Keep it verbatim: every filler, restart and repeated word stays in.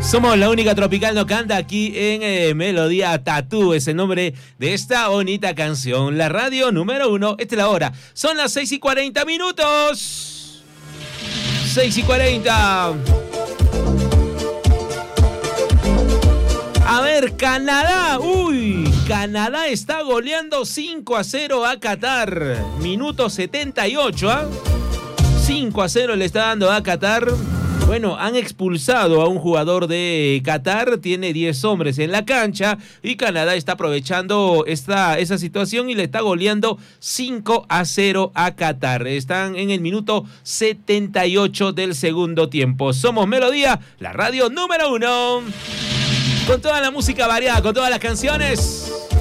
Somos la única tropical no canta aquí en eh, Melodía Tatú, es el nombre de esta bonita canción. La radio número uno, esta es la hora. Son las seis y cuarenta minutos. seis y cuarenta. A ver, Canadá. Uy, Canadá está goleando cinco a cero a Qatar. Minuto setenta y ocho, ¿ah? ¿eh? cinco a cero le está dando a Qatar. Bueno, han expulsado a un jugador de Qatar, tiene diez hombres en la cancha y Canadá está aprovechando esta, esa situación y le está goleando cinco a cero a Qatar. Están en el minuto setenta y ocho del segundo tiempo. Somos Melodía, la radio número uno. Con toda la música variada, con todas las canciones.